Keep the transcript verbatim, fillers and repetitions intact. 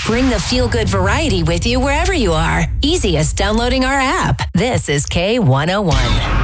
Bring the feel-good variety with you wherever you are. Easy as downloading our app. This is K one oh one.